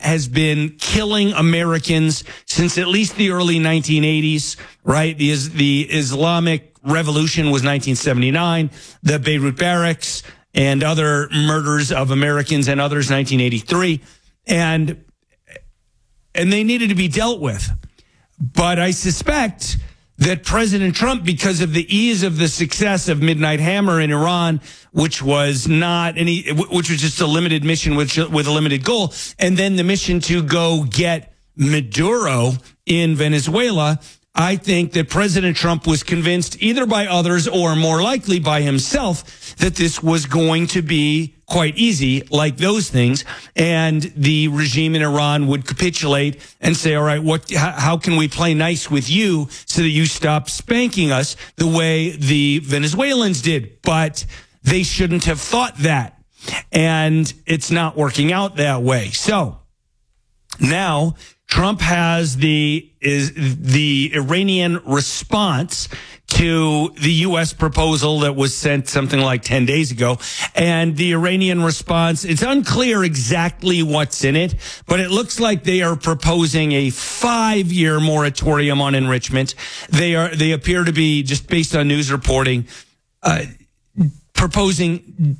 has been killing Americans since at least the early 1980s, right? The Islamic Revolution was 1979, the Beirut barracks and other murders of Americans and others 1983. And they needed to be dealt with. But I suspect that President Trump, because of the ease of the success of Midnight Hammer in Iran, which was just a limited mission with a limited goal, and then the mission to go get Maduro in Venezuela, I think that President Trump was convinced either by others or more likely by himself that this was going to be quite easy, like those things, and the regime in Iran would capitulate and say, all right, how can we play nice with you so that you stop spanking us the way the Venezuelans did? But they shouldn't have thought that. And it's not working out that way. So now Trump has the Iranian response to the U.S. proposal that was sent something like 10 days ago. And the Iranian response, it's unclear exactly what's in it, but it looks like they are proposing a 5-year moratorium on enrichment. They appear to be, just based on news reporting, proposing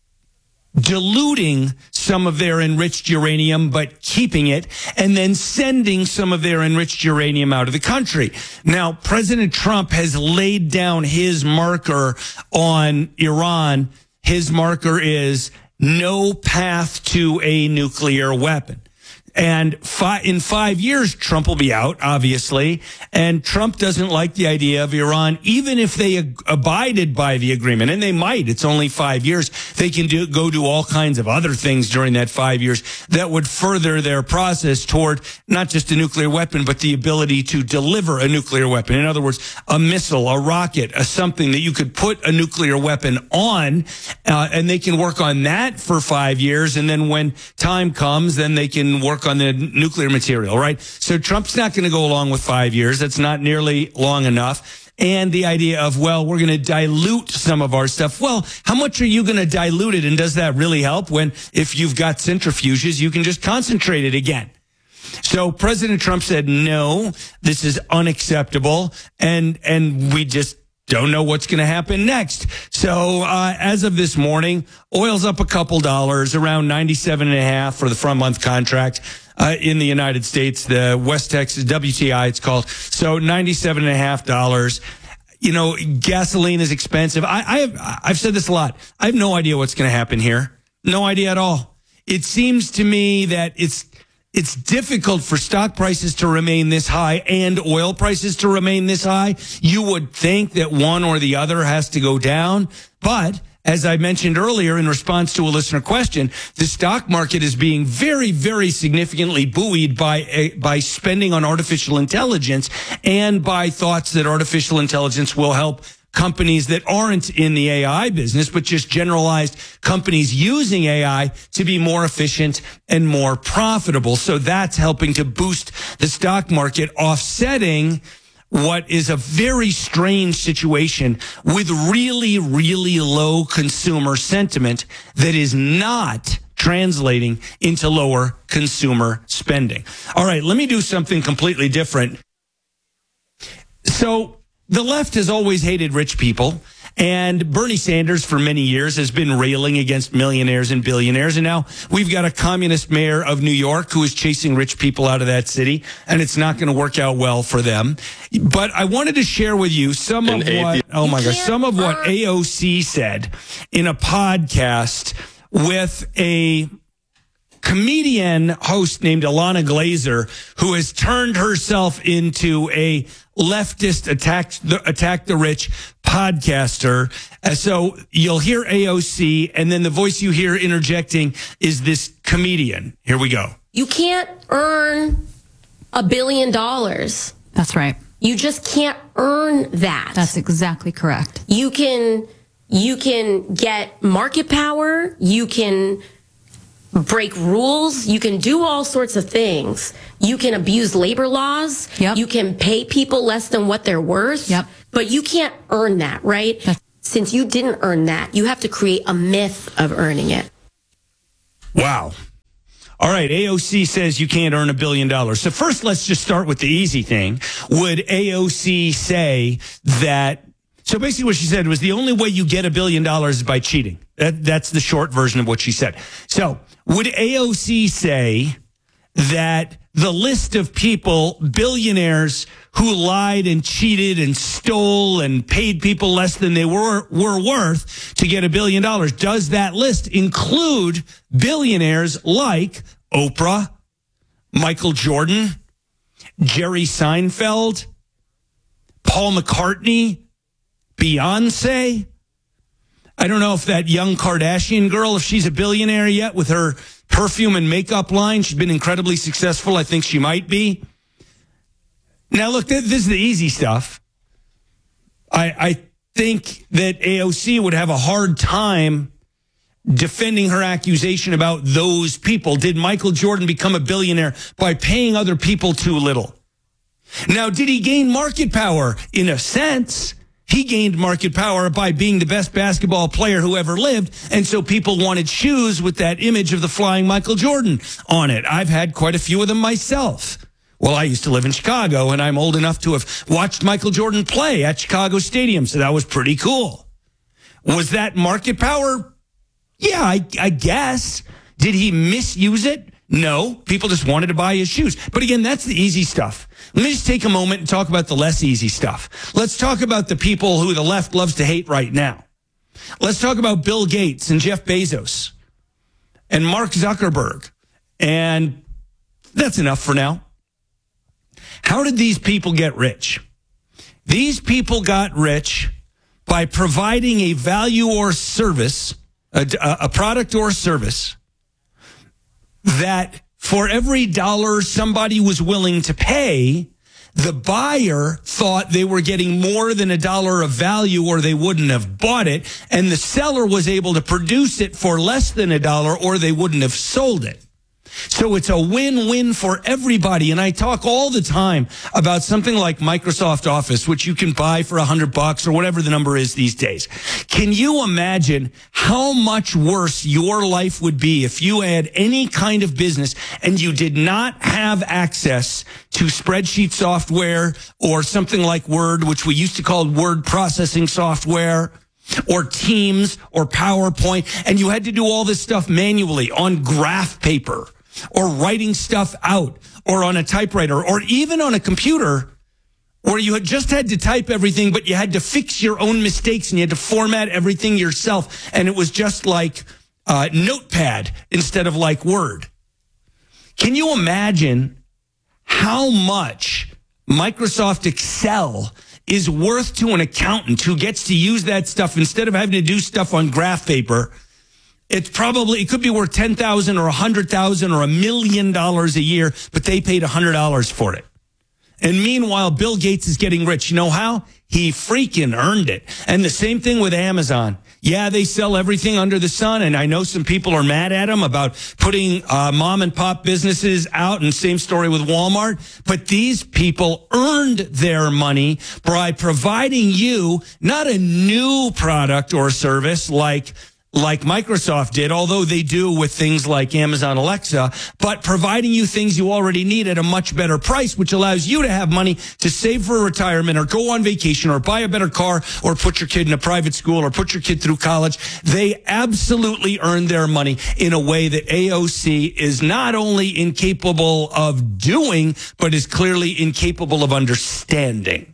diluting some of their enriched uranium, but keeping it, and then sending some of their enriched uranium out of the country. Now, President Trump has laid down his marker on Iran. His marker is no path to a nuclear weapon. And in 5 years, Trump will be out, obviously. And Trump doesn't like the idea of Iran, even if they abided by the agreement. And they might. It's only 5 years. They can go do all kinds of other things during that 5 years that would further their process toward not just a nuclear weapon, but the ability to deliver a nuclear weapon. In other words, a missile, a rocket, something that you could put a nuclear weapon on, and they can work on that for 5 years. And then when time comes, then they can work on the nuclear material, right? So Trump's not going to go along with 5 years. That's not nearly long enough. And the idea of, well, we're going to dilute some of our stuff. Well, how much are you going to dilute it? And does that really help when, if you've got centrifuges, you can just concentrate it again? So President Trump said, no, this is unacceptable. And we just don't know what's going to happen next. So as of this morning, oil's up a couple dollars, around 97.5 for the front-month contract in the United States. The West Texas WTI, it's called. So $97.5. You know, gasoline is expensive. I've said this a lot. I have no idea what's going to happen here. No idea at all. It seems to me that it's difficult for stock prices to remain this high and oil prices to remain this high. You would think that one or the other has to go down. But as I mentioned earlier in response to a listener question, the stock market is being very, very significantly buoyed by spending on artificial intelligence and by thoughts that artificial intelligence will help companies that aren't in the AI business, but just generalized companies using AI to be more efficient and more profitable. So that's helping to boost the stock market, offsetting what is a very strange situation with really, really low consumer sentiment that is not translating into lower consumer spending. All right, let me do something completely different. So the left has always hated rich people, and Bernie Sanders for many years has been railing against millionaires and billionaires. And now we've got a communist mayor of New York who is chasing rich people out of that city, and it's not going to work out well for them. But I wanted to share with you some of what AOC said in a podcast with a comedian host named Ilana Glazer, who has turned herself into a leftist attack the rich podcaster. So you'll hear AOC, and then the voice you hear interjecting is this comedian. Here we go. You can't earn $1 billion. That's right. You just can't earn that. That's exactly correct. You can get market power. You can break rules. You can do all sorts of things. You can abuse labor laws. Yep. You can pay people less than what they're worth. Yep. But you can't earn that, right? Since you didn't earn that, you have to create a myth of earning it. Wow. All right, AOC says you can't earn $1 billion. So first, let's just start with the easy thing. Would AOC say that? So basically what she said was the only way you get $1 billion is by cheating. That's the short version of what she said. So would AOC say that the list of people, billionaires who lied and cheated and stole and paid people less than they were worth to get $1 billion, does that list include billionaires like Oprah, Michael Jordan, Jerry Seinfeld, Paul McCartney, Beyonce? I don't know if that young Kardashian girl, if she's a billionaire yet with her perfume and makeup line. She's been incredibly successful. I think she might be. Now, look, this is the easy stuff. I think that AOC would have a hard time defending her accusation about those people. Did Michael Jordan become a billionaire by paying other people too little? Now, did he gain market power? In a sense, he gained market power by being the best basketball player who ever lived. And so people wanted shoes with that image of the flying Michael Jordan on it. I've had quite a few of them myself. Well, I used to live in Chicago, and I'm old enough to have watched Michael Jordan play at Chicago Stadium. So that was pretty cool. Was that market power? Yeah, I guess. Did he misuse it? No, people just wanted to buy his shoes. But again, that's the easy stuff. Let me just take a moment and talk about the less easy stuff. Let's talk about the people who the left loves to hate right now. Let's talk about Bill Gates and Jeff Bezos and Mark Zuckerberg. And that's enough for now. How did these people get rich? These people got rich by providing a value or service, a product or service that for every dollar somebody was willing to pay, the buyer thought they were getting more than $1 of value or they wouldn't have bought it. And the seller was able to produce it for less than $1 or they wouldn't have sold it. So it's a win-win for everybody. And I talk all the time about something like Microsoft Office, which you can buy for $100 or whatever the number is these days. Can you imagine how much worse your life would be if you had any kind of business and you did not have access to spreadsheet software or something like Word, which we used to call word processing software, or Teams or PowerPoint, and you had to do all this stuff manually on graph paper, or writing stuff out, or on a typewriter, or even on a computer, where you had just had to type everything, but you had to fix your own mistakes and you had to format everything yourself. And it was just like Notepad instead of like Word. Can you imagine how much Microsoft Excel is worth to an accountant who gets to use that stuff instead of having to do stuff on graph paper? It could be worth $10,000 or $100,000 or $1 million a year, but they paid $100 for it. And meanwhile, Bill Gates is getting rich. You know how? He freaking earned it. And the same thing with Amazon. Yeah, they sell everything under the sun. And I know some people are mad at them about putting mom and pop businesses out, and same story with Walmart. But these people earned their money by providing you not a new product or service like Microsoft did, although they do with things like Amazon Alexa, but providing you things you already need at a much better price, which allows you to have money to save for retirement or go on vacation or buy a better car or put your kid in a private school or put your kid through college. They absolutely earn their money in a way that AOC is not only incapable of doing, but is clearly incapable of understanding.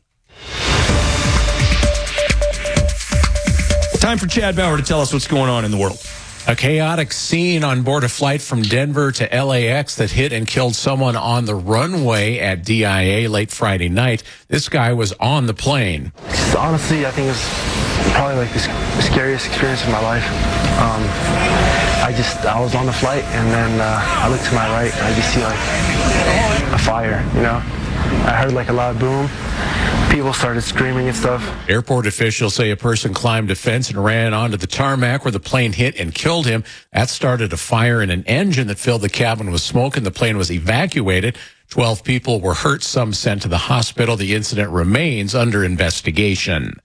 Time for Chad Bauer to tell us what's going on in the world. A chaotic scene on board a flight from Denver to LAX that hit and killed someone on the runway at DIA late Friday night. This guy was on the plane. Honestly, I think it's probably like the scariest experience of my life. I was on the flight, and then I looked to my right, and I just see like a fire, you know. I heard like a loud boom. People started screaming and stuff. Airport officials say a person climbed a fence and ran onto the tarmac where the plane hit and killed him. That started a fire in an engine that filled the cabin with smoke, and the plane was evacuated. 12 people were hurt, some sent to the hospital. The incident remains under investigation.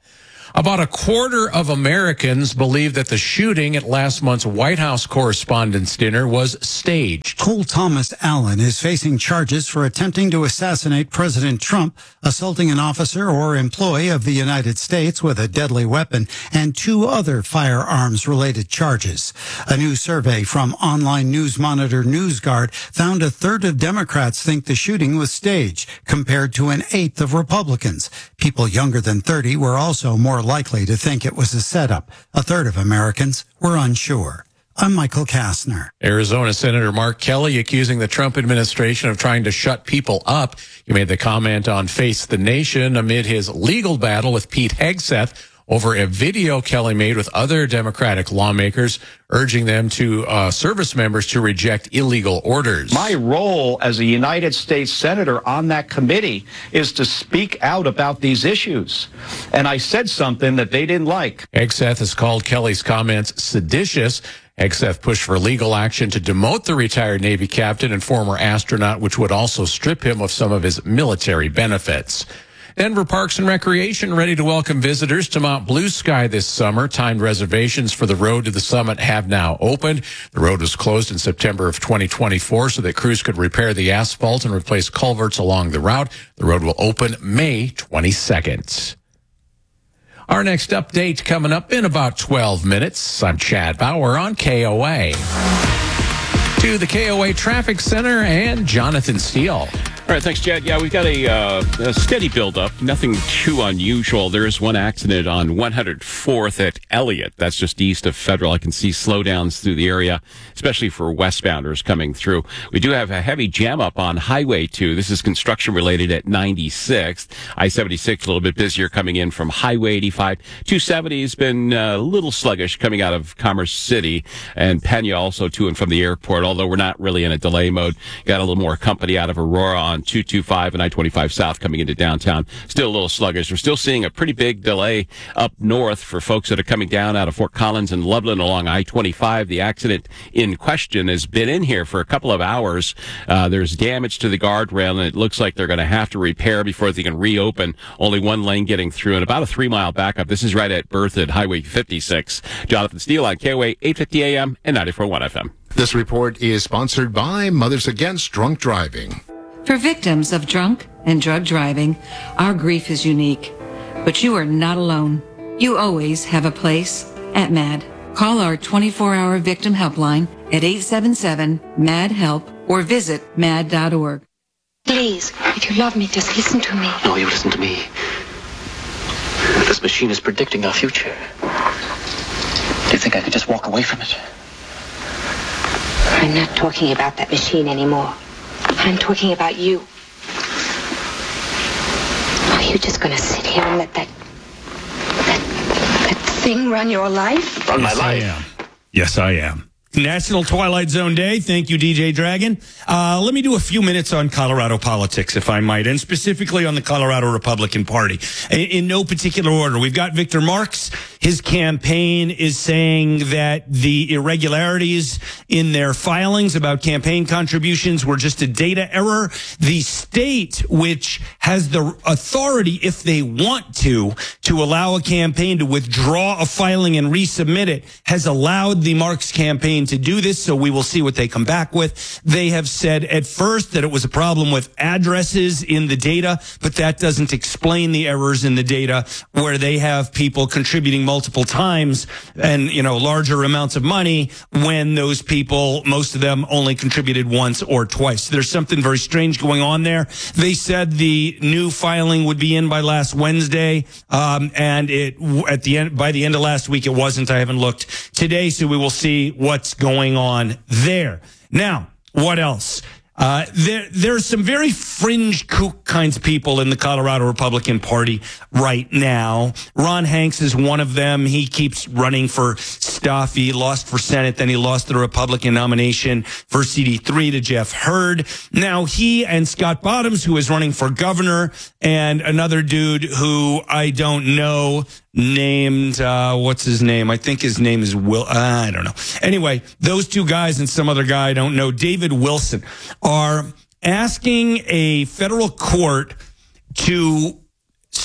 About a quarter of Americans believe that the shooting at last month's White House Correspondents' Dinner was staged. Cole Thomas Allen is facing charges for attempting to assassinate President Trump, assaulting an officer or employee of the United States with a deadly weapon, and 2 other firearms-related charges. A new survey from online news monitor NewsGuard found a third of Democrats think the shooting was staged, compared to an eighth of Republicans. People younger than 30 were also more likely to think it was a setup. A third of Americans were unsure. I'm Michael Kastner. Arizona Senator Mark Kelly accusing the Trump administration of trying to shut people up. He made the comment on Face the Nation amid his legal battle with Pete Hegseth over a video Kelly made with other Democratic lawmakers urging them to service members to reject illegal orders. My role as a United States Senator on that committee is to speak out about these issues. And I said something that they didn't like. Hegseth has called Kelly's comments seditious. Hegseth pushed for legal action to demote the retired Navy captain and former astronaut, which would also strip him of some of his military benefits. Denver Parks and Recreation ready to welcome visitors to Mount Blue Sky this summer. Timed reservations for the road to the summit have now opened. The road was closed in September of 2024 so that crews could repair the asphalt and replace culverts along the route. The road will open May 22nd. Our next update coming up in about 12 minutes. I'm Chad Bauer on KOA. To the KOA Traffic Center and Jonathan Steele. All right, thanks, Chad. Yeah, we've got a steady buildup, nothing too unusual. There is one accident on 104th at Elliott. That's just east of Federal. I can see slowdowns through the area, especially for westbounders coming through. We do have a heavy jam up on Highway 2. This is construction related at 96th. I-76 a little bit busier coming in from Highway 85. 270 has been a little sluggish coming out of Commerce City, and Pena also to and from the airport, although we're not really in a delay mode. Got a little more company out of Aurora on 225 and I-25 South coming into downtown. Still a little sluggish. We're still seeing a pretty big delay up north for folks that are coming down out of Fort Collins and Loveland along I-25. The accident in question has been in here for a couple of hours. There's damage to the guardrail, and it looks like they're going to have to repair before they can reopen. Only one lane getting through, and about a 3-mile backup. This is right at Berthoud, Highway 56. Jonathan Steele on KOA 850 AM and 94.1 FM. This report is sponsored by Mothers Against Drunk Driving. For victims of drunk and drug driving, our grief is unique. But you are not alone. You always have a place at MAD. Call our 24-hour victim helpline at 877-MAD-HELP or visit mad.org. Please, if you love me, just listen to me. No, you listen to me. This machine is predicting our future. Do you think I could just walk away from it? I'm not talking about that machine anymore. I'm talking about you. Are you just going to sit here and let that thing run your life? Run my life? I am. Yes, I am. National Twilight Zone Day. Thank you, DJ Dragon. Let me do a few minutes on Colorado politics, if I might, and specifically on the Colorado Republican Party. In no particular order. We've got Victor Marx. His campaign is saying that the irregularities in their filings about campaign contributions were just a data error. The state, which has the authority, if they want to allow a campaign to withdraw a filing and resubmit it, has allowed the Marx campaign to do this, so we will see what they come back with. They have said at first that it was a problem with addresses in the data, but that doesn't explain the errors in the data where they have people contributing multiple times and, larger amounts of money when those people, most of them only contributed once or twice. There's something very strange going on there. They said the new filing would be in by last Wednesday, and by the end of last week it wasn't. I haven't looked today, so we will see what's going on there. Now, what else? There's some very fringe kook kinds of people in the Colorado Republican Party right now. Ron Hanks is one of them. He keeps running for stuff. He lost for Senate, then he lost the Republican nomination for CD3 to Jeff Hurd. Now he and Scott Bottoms, who is running for governor, and another dude who I don't know, named, what's his name? I think his name is I don't know. Anyway, those two guys and some other guy I don't know, David Wilson, are asking a federal court to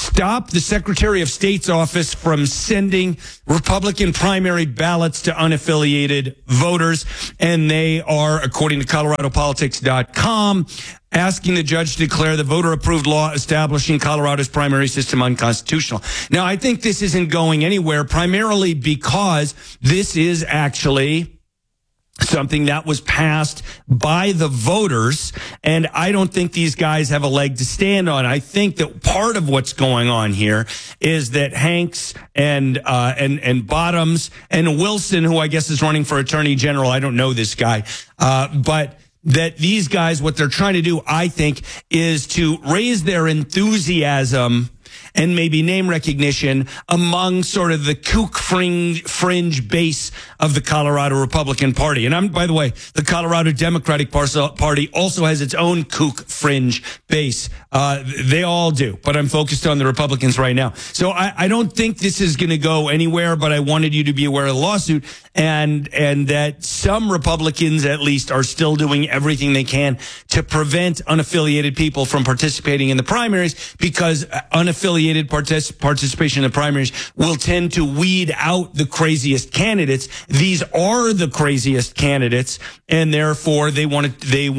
stop the Secretary of State's office from sending Republican primary ballots to unaffiliated voters. And they are, according to ColoradoPolitics.com, asking the judge to declare the voter-approved law establishing Colorado's primary system unconstitutional. Now, I think this isn't going anywhere, primarily because this is actually something that was passed by the voters, and I don't think these guys have a leg to stand on. I think that part of what's going on here is that Hanks and Bottoms and Wilson, who I guess is running for Attorney General, I don't know this guy, but that these guys, what they're trying to do, I think, is to raise their enthusiasm and maybe name recognition among sort of the kook fringe base of the Colorado Republican Party. And by the way, the Colorado Democratic Party also has its own kook fringe base. They all do, but I'm focused on the Republicans right now. So I don't think this is going to go anywhere, but I wanted you to be aware of the lawsuit and that some Republicans at least are still doing everything they can to prevent unaffiliated people from participating in the primaries, because unaffiliated participation in the primaries will tend to weed out the craziest candidates. These are the craziest candidates, and therefore they want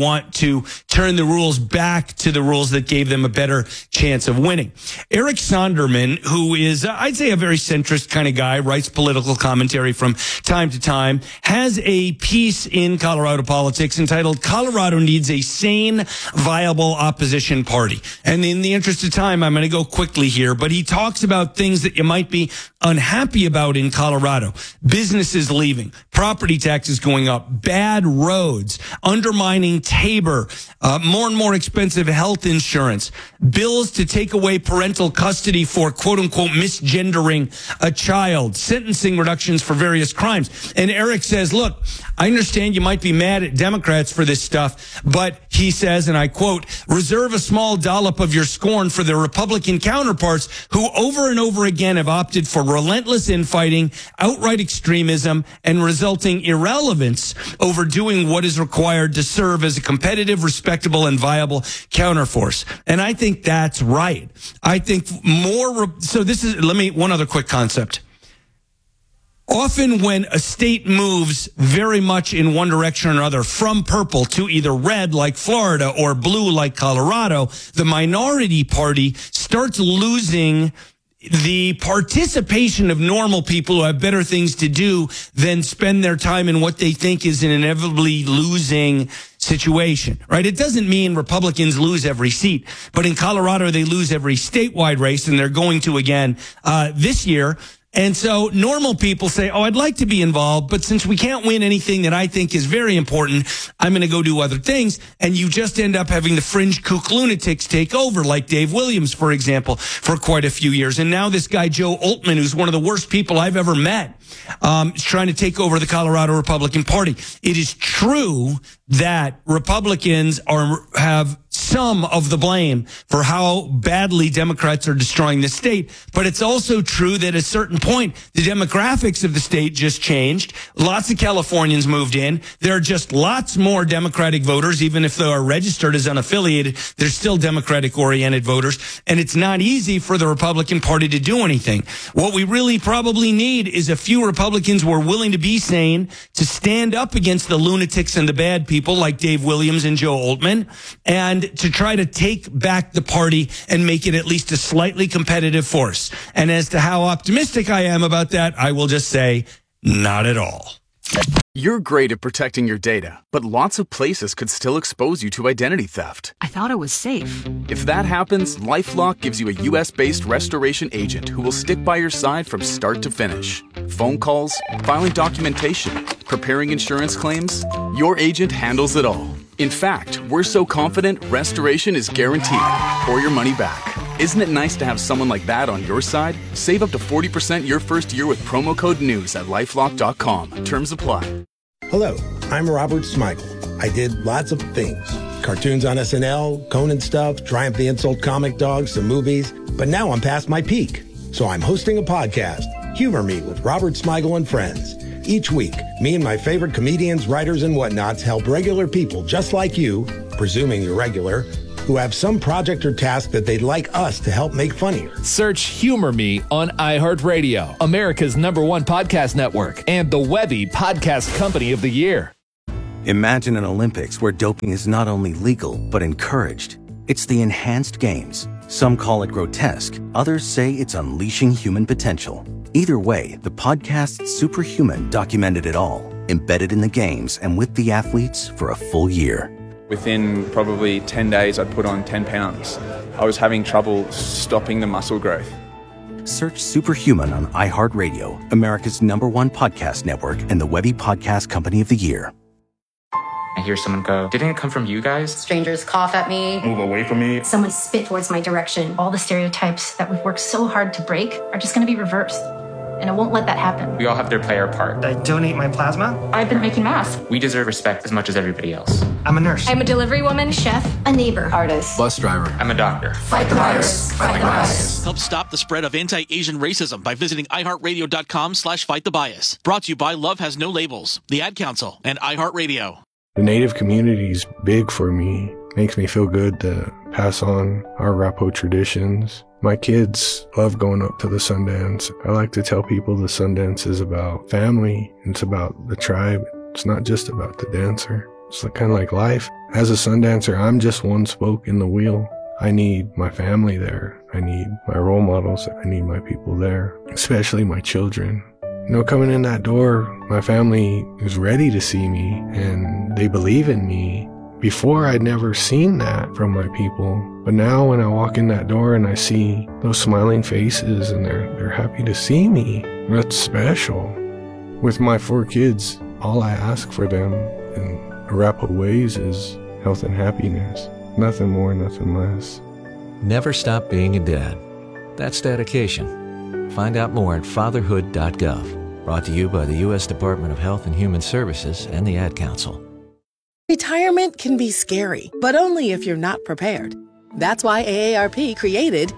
to turn the rules back to the rules that gave them a better chance of winning. Eric Sonderman, who is, I'd say, a very centrist kind of guy, writes political commentary from time to time, has a piece in Colorado Politics entitled "Colorado Needs a Sane, Viable Opposition Party." And in the interest of time, I'm going to go quickly here, but he talks about things that you might be unhappy about in Colorado. Businesses leaving, property taxes going up, bad roads, undermining Tabor, more and more expensive health insurance, bills to take away parental custody for quote unquote misgendering a child, sentencing reductions for various crimes. And Eric says, look, I understand you might be mad at Democrats for this stuff, but he says, and I quote, reserve a small dollop of your scorn for their Republican counterparts who over and over again have opted for relentless infighting, outright extremism, and resulting irrelevance over doing what is required to serve as a competitive, respectable, and viable counterforce. And I think that's right. I think one other quick concept. Often when a state moves very much in one direction or another, from purple to either red like Florida or blue like Colorado, the minority party starts losing the participation of normal people who have better things to do than spend their time in what they think is an inevitably losing situation, right? It doesn't mean Republicans lose every seat, but in Colorado, they lose every statewide race, and they're going to again this year. And so normal people say, oh, I'd like to be involved, but since we can't win anything that I think is very important, I'm going to go do other things. And you just end up having the fringe kook lunatics take over, like Dave Williams, for example, for quite a few years. And now this guy, Joe Oltmann, who's one of the worst people I've ever met, is trying to take over the Colorado Republican Party. It is true that Republicans have some of the blame for how badly Democrats are destroying the state. But it's also true that at a certain point, the demographics of the state just changed. Lots of Californians moved in. There are just lots more Democratic voters, even if they are registered as unaffiliated. They're still Democratic-oriented voters. And it's not easy for the Republican Party to do anything. What we really probably need is a few Republicans who are willing to be sane, to stand up against the lunatics and the bad people like Dave Williams and Joe Oltmann, and to try to take back the party and make it at least a slightly competitive force. And as to how optimistic I am about that, I will just say, not at all. You're great at protecting your data, but lots of places could still expose you to identity theft. I thought it was safe. If that happens, LifeLock gives you a US-based restoration agent who will stick by your side from start to finish. Phone calls, filing documentation, preparing insurance claims, your agent handles it all. In fact, we're so confident restoration is guaranteed or your money back. Isn't it nice to have someone like that on your side? Save up to 40% your first year with promo code NEWS at LifeLock.com. Terms apply. Hello, I'm Robert Smigel. I did lots of things. Cartoons on SNL, Conan stuff, Triumph the Insult comic dog, some movies. But now I'm past my peak. So I'm hosting a podcast, Humor Me with Robert Smigel and Friends. Each week, me and my favorite comedians, writers, and whatnots help regular people just like you, presuming you're regular, who have some project or task that they'd like us to help make funnier. Search Humor Me on iHeartRadio, America's #1 podcast network, and the Webby Podcast Company of the Year. Imagine an Olympics where doping is not only legal, but encouraged. It's the enhanced games. Some call it grotesque. Others say it's unleashing human potential. Either way, the podcast Superhuman documented it all, embedded in the games and with the athletes for a full year. Within probably 10 days, I'd put on 10 pounds. I was having trouble stopping the muscle growth. Search Superhuman on iHeartRadio, America's #1 podcast network, and the Webby Podcast Company of the Year. I hear someone go, "Didn't it come from you guys?" Strangers cough at me. Move away from me. Someone spit towards my direction. All the stereotypes that we've worked so hard to break are just going to be reversed. And I won't let that happen. We all have to play our part. I donate my plasma. I've been making masks. We deserve respect as much as everybody else. I'm a nurse. I'm a delivery woman, chef, a neighbor, artist, Bus driver. I'm a doctor. Fight the virus. Fight the bias. Help stop the spread of anti-Asian racism by visiting iHeartRadio.com/fightthebias. Brought to you by Love Has No Labels, the Ad Council, and iHeartRadio. The Native community is big for me. Makes me feel good to pass on our Arapaho traditions. My kids love going up to the Sundance. I like to tell people the Sundance is about family. It's about the tribe. It's not just about the dancer. It's kind of like life. As a Sundancer, I'm just one spoke in the wheel. I need my family there. I need my role models. I need my people there, especially my children. You know, coming in that door, my family is ready to see me and they believe in me. Before, I'd never seen that from my people. But now when I walk in that door and I see those smiling faces and they're happy to see me, that's special. With my 4 kids, all I ask for them in Arapaho ways is health and happiness. Nothing more, nothing less. Never stop being a dad. That's dedication. Find out more at fatherhood.gov. Brought to you by the U.S. Department of Health and Human Services and the Ad Council. Retirement can be scary, but only if you're not prepared. That's why AARP created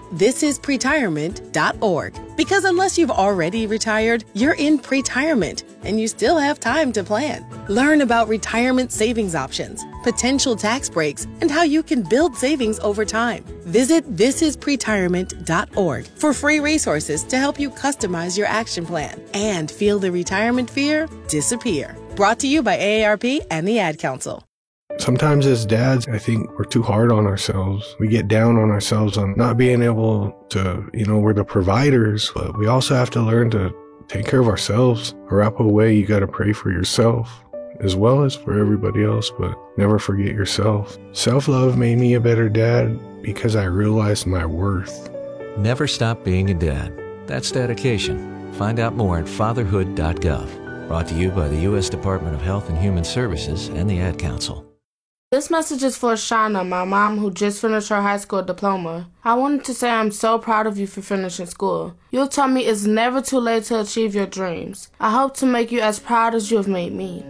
thisispretirement.org. Because unless you've already retired, you're in pretirement, and you still have time to plan. Learn about retirement savings options, potential tax breaks, and how you can build savings over time. Visit thisispretirement.org for free resources to help you customize your action plan and feel the retirement fear disappear. Brought to you by AARP and the Ad Council. Sometimes as dads, I think we're too hard on ourselves. We get down on ourselves on not being able to, we're the providers, but we also have to learn to take care of ourselves. Arapaho way, you got to pray for yourself as well as for everybody else, but never forget yourself. Self-love made me a better dad because I realized my worth. Never stop being a dad. That's dedication. Find out more at fatherhood.gov. Brought to you by the U.S. Department of Health and Human Services and the Ad Council. This message is for Shauna, my mom who just finished her high school diploma. I wanted to say I'm so proud of you for finishing school. You told me it's never too late to achieve your dreams. I hope to make you as proud as you have made me.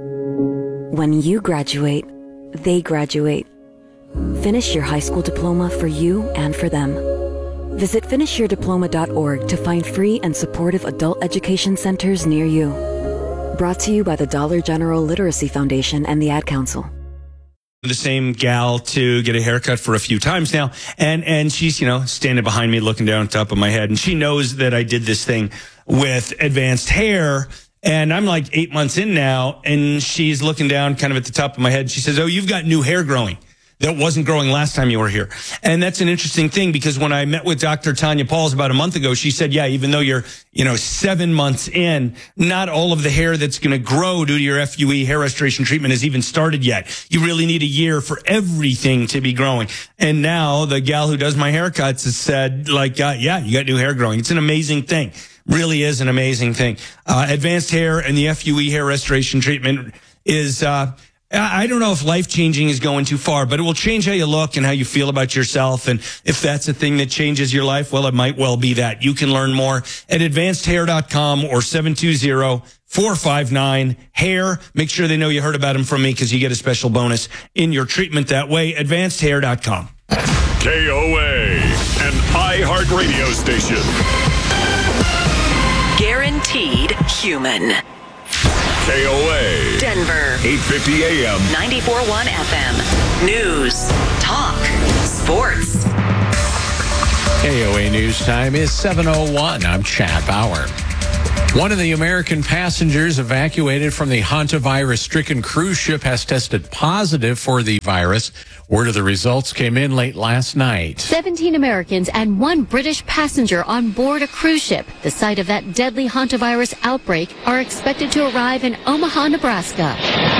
When you graduate, they graduate. Finish your high school diploma for you and for them. Visit finishyourdiploma.org to find free and supportive adult education centers near you. Brought to you by the Dollar General Literacy Foundation and the Ad Council. The same gal to get a haircut for a few times now. And she's, standing behind me looking down on top of my head. And she knows that I did this thing with advanced hair. And I'm like 8 months in now. And she's looking down kind of at the top of my head. And she says, "Oh, you've got new hair growing that wasn't growing last time you were here." And that's an interesting thing because when I met with Dr. Tanya Pauls about a month ago, she said, yeah, even though you're, 7 months in, not all of the hair that's going to grow due to your FUE hair restoration treatment has even started yet. You really need a year for everything to be growing. And now the gal who does my haircuts has said, yeah, you got new hair growing. It's an amazing thing. Really is an amazing thing. Advanced hair and the FUE hair restoration treatment is, I don't know if life-changing is going too far, but it will change how you look and how you feel about yourself. And if that's a thing that changes your life, well, it might well be that. You can learn more at advancedhair.com or 720-459-HAIR. Make sure they know you heard about them from me because you get a special bonus in your treatment that way. Advancedhair.com. KOA, an iHeartRadio station. Guaranteed human. KOA. Denver. 850 AM. 94.1 FM. News. Talk. KOA News Time is 7:01. I'm Chad Bauer. One of the American passengers evacuated from the hantavirus-stricken cruise ship has tested positive for the virus. Word of the results came in late last night. 17 Americans and 1 British passenger on board a cruise ship, the site of that deadly hantavirus outbreak, are expected to arrive in Omaha, Nebraska.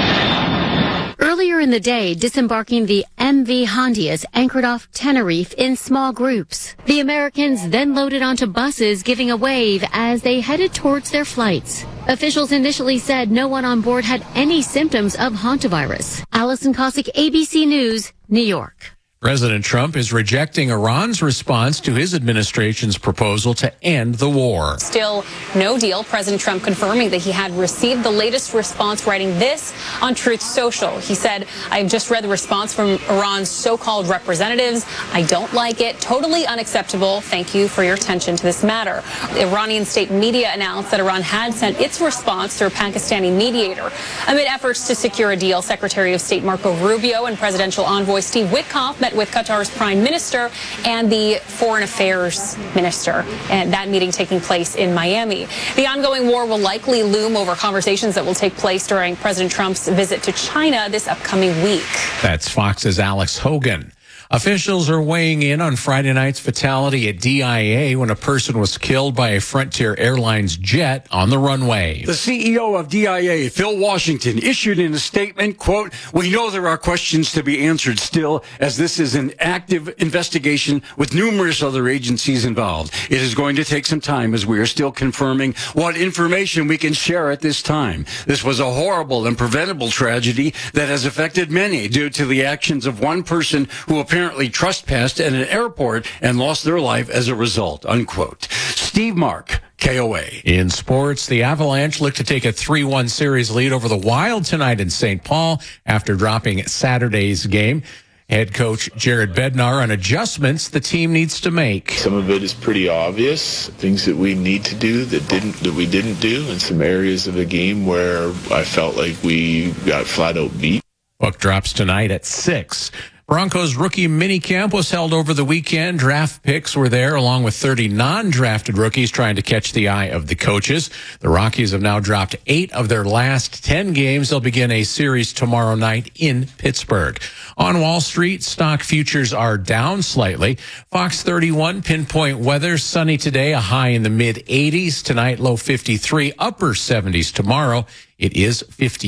Earlier in the day, disembarking the MV Hondias anchored off Tenerife in small groups. The Americans then loaded onto buses, giving a wave as they headed towards their flights. Officials initially said no one on board had any symptoms of hantavirus. Allison Cossack, ABC News, New York. President Trump is rejecting Iran's response to his administration's proposal to end the war. Still no deal. President Trump confirming that he had received the latest response, writing this on Truth Social. He said, "I've just read the response from Iran's so-called representatives. I don't like it. Totally unacceptable. Thank you for your attention to this matter." Iranian state media announced that Iran had sent its response through a Pakistani mediator. Amid efforts to secure a deal, Secretary of State Marco Rubio and Presidential Envoy Steve Witkoff met with Qatar's Prime Minister and the Foreign Affairs Minister, and that meeting taking place in Miami. The ongoing war will likely loom over conversations that will take place during President Trump's visit to China this upcoming week. That's Fox's Alex Hogan. Officials are weighing in on Friday night's fatality at DIA when a person was killed by a Frontier Airlines jet on the runway. The CEO of DIA, Phil Washington, issued in a statement, quote, "We know there are questions to be answered still, as this is an active investigation with numerous other agencies involved. It is going to take some time as we are still confirming what information we can share at this time. This was a horrible and preventable tragedy that has affected many due to the actions of one person who apparently trespassed at an airport and lost their life as a result," unquote. Steve Mark, KOA. In sports, the Avalanche look to take a 3-1 series lead over the Wild tonight in St. Paul after dropping Saturday's game. Head coach Jared Bednar on adjustments the team needs to make. Some of it is pretty obvious, things that we need to do that we didn't do, and some areas of the game where I felt like we got flat out beat. Puck drops tonight at 6. Broncos rookie minicamp was held over the weekend. Draft picks were there along with 30 non-drafted rookies trying to catch the eye of the coaches. The Rockies have now dropped 8 of their last 10 games. They'll begin a series tomorrow night in Pittsburgh. On Wall Street, stock futures are down slightly. Fox 31 pinpoint weather, sunny today, a high in the mid-80s. Tonight, low 53, upper 70s tomorrow. It is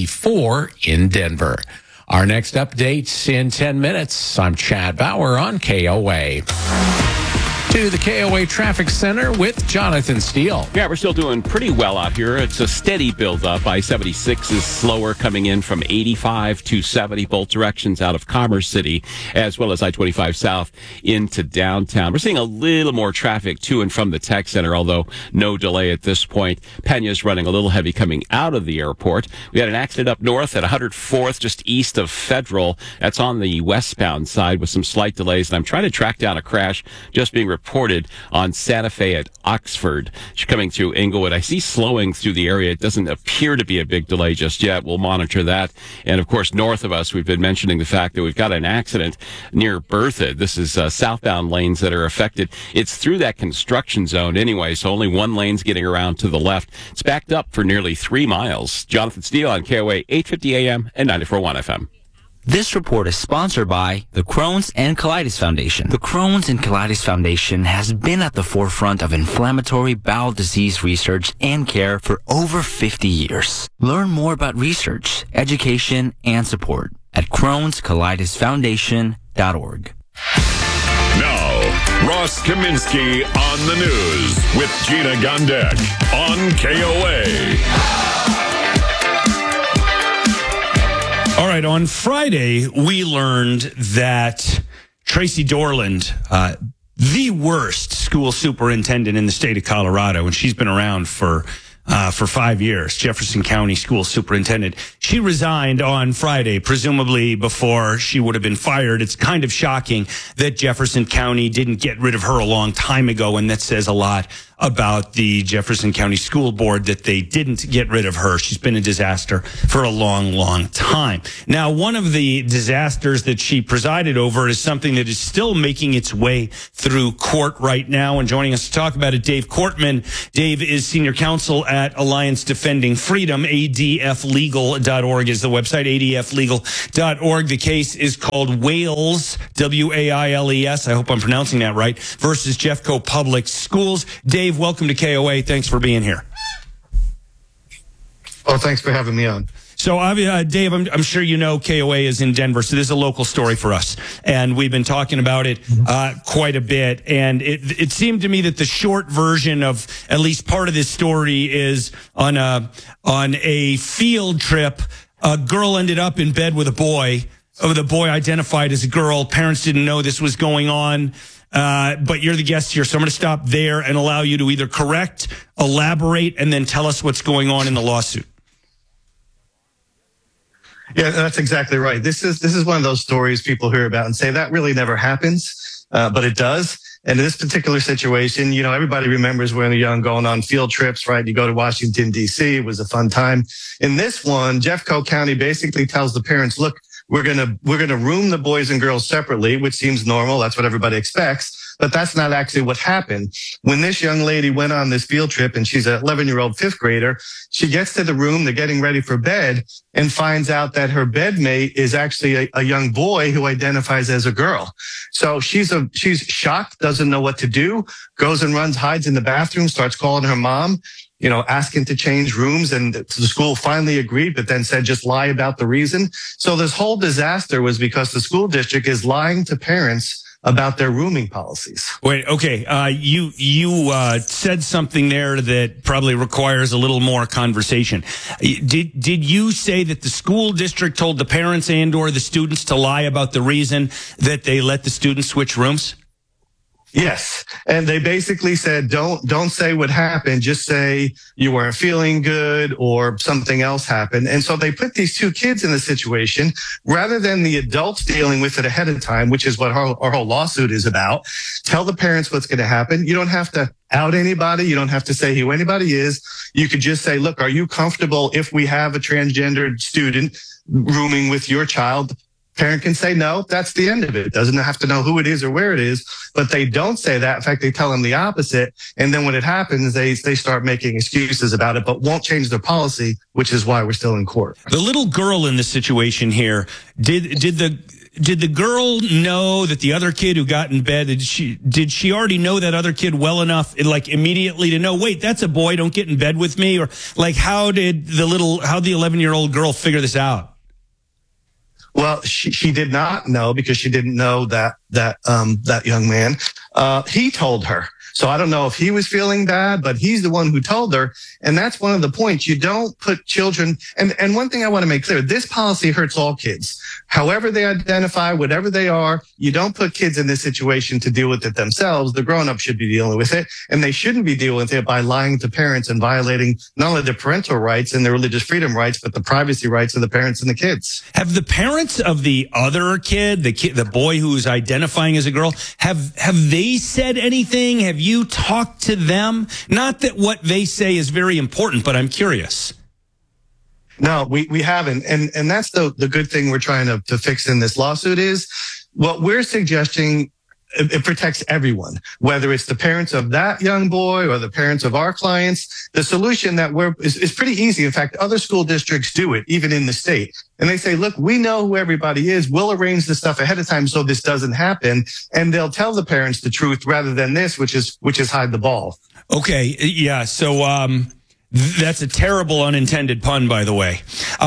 54 in Denver. Our next update in 10 minutes. I'm Chad Bauer on KOA. To the KOA Traffic Center with Jonathan Steele. Yeah, we're still doing pretty well out here. It's a steady build-up. I-76 is slower coming in from 85 to 70, both directions out of Commerce City, as well as I-25 south into downtown. We're seeing a little more traffic to and from the tech center, although no delay at this point. Pena's running a little heavy coming out of the airport. We had an accident up north at 104th, just east of Federal. That's on the westbound side with some slight delays, and I'm trying to track down a crash just being reported on Santa Fe at Oxford. She's coming through Inglewood. I see slowing through the area. It doesn't appear to be a big delay just yet. We'll monitor that. And of course, north of us, we've been mentioning the fact that we've got an accident near Berthoud. This is southbound lanes that are affected. It's through that construction zone anyway, so only one lane's getting around to the left. It's backed up for nearly 3 miles. Jonathan Steele on KOA 850 AM and 94.1 FM. This report is sponsored by the Crohn's and Colitis Foundation. The Crohn's and Colitis Foundation has been at the forefront of inflammatory bowel disease research and care for over 50 years. Learn more about research, education, and support at Crohn'sColitisFoundation.org. Now, Ross Kaminsky on the news with Gina Gondek on KOA. All right, on Friday, we learned that Tracy Dorland, the worst school superintendent in the state of Colorado, and she's been around for 5 years, Jefferson County school superintendent. She resigned on Friday, presumably before she would have been fired. It's kind of shocking that Jefferson County didn't get rid of her a long time ago, and that says a lot about the Jefferson County School Board that they didn't get rid of her. She's been a disaster for a long, long time. Now, one of the disasters that she presided over is something that is still making its way through court right now. And joining us to talk about it, Dave Cortman. Dave is senior counsel at Alliance Defending Freedom. ADFlegal.org is the website, adflegal.org. The case is called Wales, W-A-I-L-E-S, I hope I'm pronouncing that right, versus Jeffco Public Schools. Dave, welcome to KOA. Thanks for being here. Oh, thanks for having me on. So, Dave, I'm sure you know KOA is in Denver, so this is a local story for us. And we've been talking about it quite a bit. And it seemed to me that the short version of at least part of this story is on a field trip, a girl ended up in bed with a boy. The boy identified as a girl. Parents didn't know this was going on. But you're the guest here, so I'm going to stop there and allow you to either correct, elaborate, and then tell us what's going on in the lawsuit. Yeah, that's exactly right. This is one of those stories people hear about and say that really never happens, but it does. And in this particular situation, you know, everybody remembers when they're young going on field trips, right? You go to Washington, D.C. It was a fun time. In this one, Jeffco County basically tells the parents, look, we're going to room the boys and girls separately, which seems normal. That's what everybody expects. But that's not actually what happened. When this young lady went on this field trip, and she's an 11-year-old fifth grader, she gets to the room, they're getting ready for bed, and finds out that her bedmate is actually a young boy who identifies as a girl. So she's shocked, doesn't know what to do, goes and runs, hides in the bathroom, starts calling her mom, you know, asking to change rooms, and the school finally agreed, but then said just lie about the reason. So this whole disaster was because the school district is lying to parents about their rooming policies. Wait, okay. You said something there that probably requires a little more conversation. Did you say that the school district told the parents and or the students to lie about the reason that they let the students switch rooms? Yes. And they basically said, don't say what happened. Just say you weren't feeling good or something else happened. And so they put these two kids in the situation rather than the adults dealing with it ahead of time, which is what our whole lawsuit is about. Tell the parents what's going to happen. You don't have to out anybody. You don't have to say who anybody is. You could just say, look, are you comfortable if we have a transgendered student rooming with your child? Parent can say no, that's the end of it. Doesn't have to know who it is or where it is, but they don't say that. In fact, they tell them the opposite. And then when it happens, they start making excuses about it, but won't change their policy, which is why we're still in court. The little girl in this situation here, did the girl know that the other kid who got in bed, did she already know that other kid well enough, like immediately to know, wait, that's a boy, don't get in bed with me? Or like, how did the 11-year-old girl figure this out? Well, she did not know because she didn't know that young man. He told her. So I don't know if he was feeling bad, but he's the one who told her. And that's one of the points. You don't put children. And one thing I want to make clear, this policy hurts all kids. However they identify, whatever they are, you don't put kids in this situation to deal with it themselves. The grown-up should be dealing with it. And they shouldn't be dealing with it by lying to parents and violating not only their parental rights and their religious freedom rights, but the privacy rights of the parents and the kids. Have the parents of the other kid, the boy who's identifying as a girl, have they said anything? Have you talked to them? Not that what they say is very important, but I'm curious. No, we haven't. And that's the good thing we're trying to fix in this lawsuit is what we're suggesting. It protects everyone, whether it's the parents of that young boy or the parents of our clients. The solution that is pretty easy. In fact, other school districts do it, even in the state. And they say, look, we know who everybody is. We'll arrange the stuff ahead of time so this doesn't happen. And they'll tell the parents the truth rather than this, which is hide the ball. Okay. Yeah. So, that's a terrible unintended pun, by the way.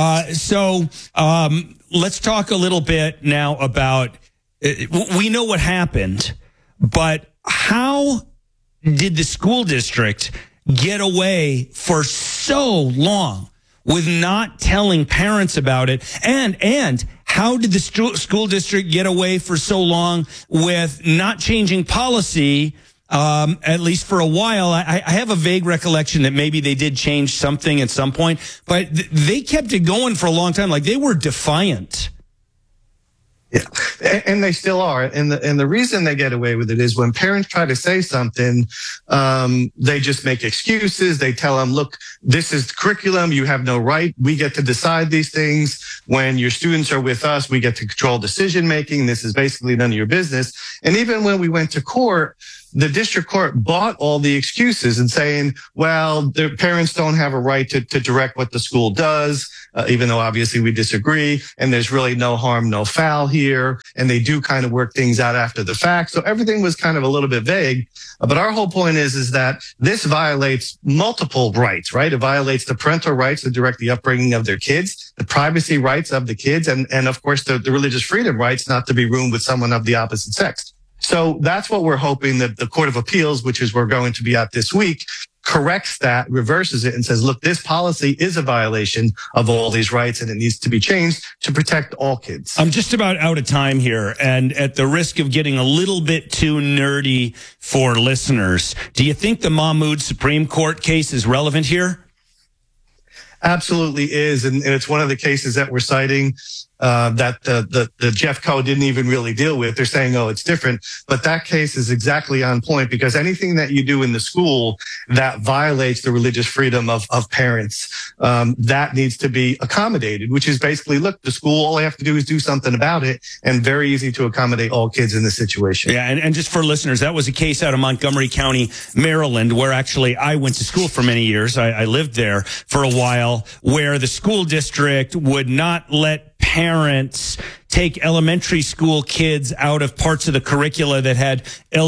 Let's talk a little bit now about, we know what happened, but how did the school district get away for so long with not telling parents about it? And how did the school district get away for so long with not changing policy? At least for a while, I have a vague recollection that maybe they did change something at some point, but they kept it going for a long time. Like they were defiant. Yeah, and they still are. And the reason they get away with it is when parents try to say something, they just make excuses. They tell them, look, this is curriculum. You have no right. We get to decide these things. When your students are with us, we get to control decision making. This is basically none of your business. And even when we went to court, the district court bought all the excuses and saying, well, the parents don't have a right to direct what the school does, even though obviously we disagree. And there's really no harm, no foul here. And they do kind of work things out after the fact. So everything was kind of a little bit vague. But our whole point is that this violates multiple rights, right? It violates the parental rights to direct the upbringing of their kids, the privacy rights of the kids, and of course, the religious freedom rights not to be roomed with someone of the opposite sex. So that's what we're hoping that the Court of Appeals, which is we're going to be at this week, corrects that, reverses it, and says, look, this policy is a violation of all these rights and it needs to be changed to protect all kids. I'm just about out of time here, and at the risk of getting a little bit too nerdy for listeners, do you think the Mahmoud Supreme Court case is relevant here? Absolutely is, and it's one of the cases that we're citing that the Jeffco didn't even really deal with. They're saying, oh, it's different. But that case is exactly on point, because anything that you do in the school that violates the religious freedom of parents, that needs to be accommodated, which is basically, look, the school, all they have to do is do something about it, and very easy to accommodate all kids in this situation. Yeah, and just for listeners, that was a case out of Montgomery County, Maryland, where actually I went to school for many years. I lived there for a while, where the school district would not let parents take elementary school kids out of parts of the curricula that had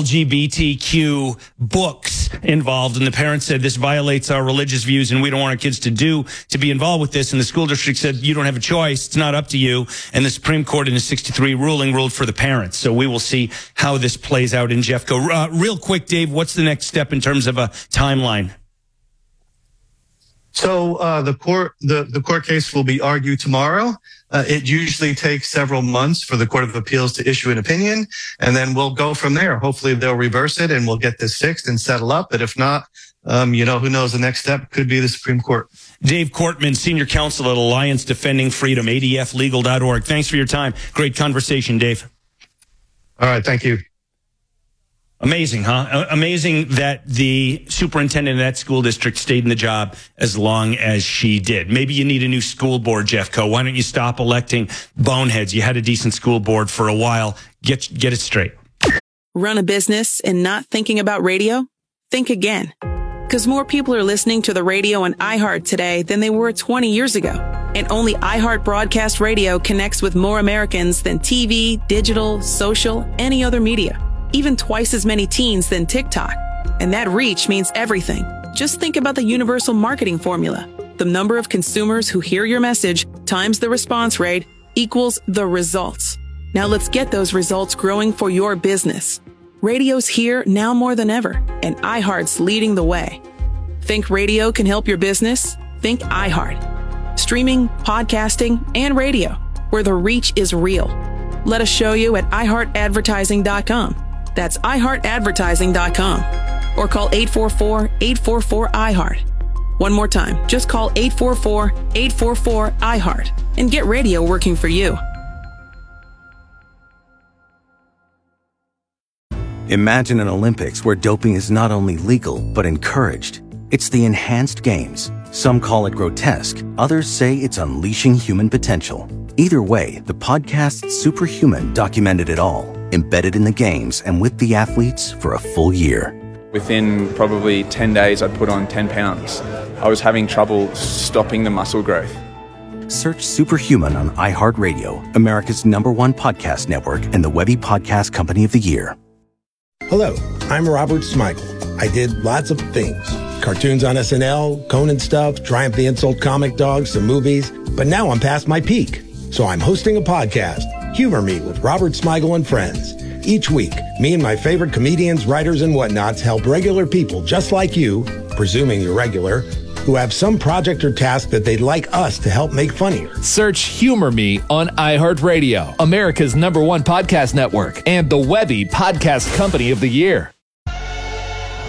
LGBTQ books involved. And the parents said, this violates our religious views and we don't want our kids to be involved with this. And the school district said, you don't have a choice. It's not up to you. And the Supreme Court in the 63 ruling ruled for the parents. So we will see how this plays out in Jeffco. Real quick, Dave, what's the next step in terms of a timeline? So the court case will be argued tomorrow. It usually takes several months for the Court of Appeals to issue an opinion, and then we'll go from there. Hopefully they'll reverse it and we'll get this fixed and settle up. But if not, who knows, the next step could be the Supreme Court. Dave Cortman, Senior Counsel at Alliance Defending Freedom, adflegal.org. Thanks for your time. Great conversation, Dave. All right. Thank you. Amazing, huh? Amazing that the superintendent of that school district stayed in the job as long as she did. Maybe you need a new school board, Jeffco. Why don't you stop electing boneheads? You had a decent school board for a while. Get it straight. Run a business and not thinking about radio? Think again. Because more people are listening to the radio on iHeart today than they were 20 years ago. And only iHeart Broadcast Radio connects with more Americans than TV, digital, social, any other media. Even twice as many teens than TikTok. And that reach means everything. Just think about the universal marketing formula. The number of consumers who hear your message times the response rate equals the results. Now let's get those results growing for your business. Radio's here now more than ever, and iHeart's leading the way. Think radio can help your business? Think iHeart. Streaming, podcasting, and radio, where the reach is real. Let us show you at iHeartAdvertising.com. That's iHeartAdvertising.com. Or call 844-844-iHeart. One more time, just call 844-844-iHeart and get radio working for you. Imagine an Olympics where doping is not only legal, but encouraged. It's the Enhanced Games. Some call it grotesque. Others say it's unleashing human potential. Either way, the podcast Superhuman documented it all, embedded in the games and with the athletes for a full year. Within probably 10 days, I'd put on 10 pounds. I was having trouble stopping the muscle growth. Search Superhuman on iHeartRadio, America's #1 podcast network and the Webby Podcast Company of the Year. Hello, I'm Robert Smigel. I did lots of things. Cartoons on SNL, Conan stuff, Triumph the Insult comic dogs, some movies. But now I'm past my peak. So I'm hosting a podcast, Humor Me with Robert Smigel and Friends. Each week, me and my favorite comedians, writers, and whatnots help regular people just like you, presuming you're regular, who have some project or task that they'd like us to help make funnier. Search Humor Me on iHeartRadio, America's #1 podcast network, and the Webby Podcast Company of the Year.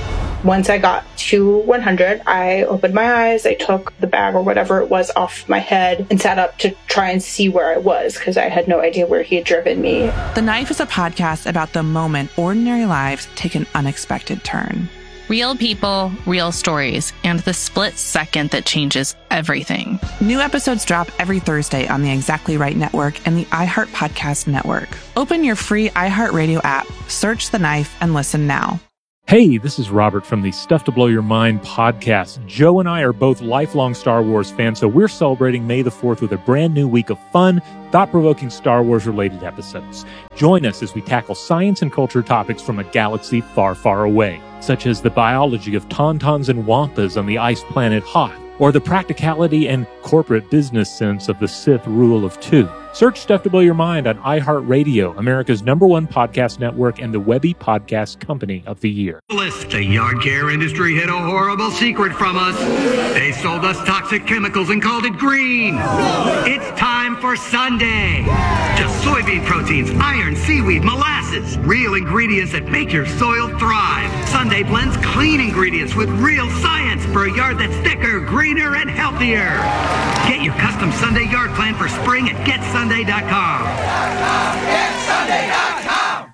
Once I got to 100, I opened my eyes, I took the bag or whatever it was off my head and sat up to try and see where I was because I had no idea where he had driven me. The Knife is a podcast about the moment ordinary lives take an unexpected turn. Real people, real stories, and the split second that changes everything. New episodes drop every Thursday on the Exactly Right Network and the iHeart Podcast Network. Open your free iHeartRadio app, search The Knife, and listen now. Hey, this is Robert from the Stuff to Blow Your Mind podcast. Joe and I are both lifelong Star Wars fans, so we're celebrating May the 4th with a brand new week of fun, thought-provoking Star Wars-related episodes. Join us as we tackle science and culture topics from a galaxy far, far away, such as the biology of tauntauns and wampas on the ice planet Hoth, or the practicality and corporate business sense of the Sith Rule of Two. Search Stuff to Blow Your Mind on iHeartRadio, America's #1 podcast network and the Webby Podcast Company of the Year. The yard care industry hid a horrible secret from us. They sold us toxic chemicals and called it green. It's time for Sunday. Just soybean proteins, iron, seaweed, molasses. Real ingredients that make your soil thrive. Sunday blends clean ingredients with real science for a yard that's thicker, greener, and healthier. Get your custom Sunday yard plan for spring at GetSunday.com. GetSunday.com.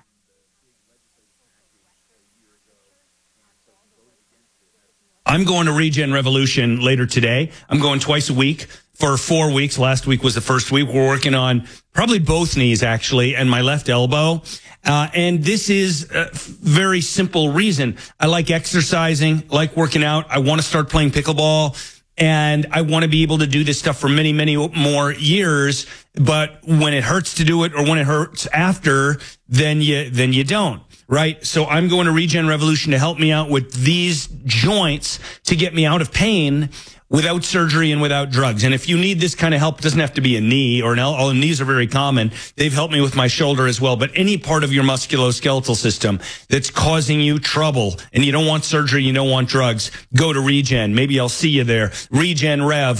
I'm going to Regen Revolution later today. I'm going twice a week for 4 weeks. Last week was the first week. We're working on probably both knees, actually, and my left elbow. And this is a very simple reason. I like exercising, like working out. I want to start playing pickleball. And I want to be able to do this stuff for many, many more years. But when it hurts to do it or when it hurts after, then you don't. Right. So I'm going to Regen Revolution to help me out with these joints to get me out of pain without surgery and without drugs. And if you need this kind of help, it doesn't have to be a knee or an elbow. All knees are very common. They've helped me with my shoulder as well. But any part of your musculoskeletal system that's causing you trouble and you don't want surgery, you don't want drugs, go to Regen. Maybe I'll see you there. RegenRev,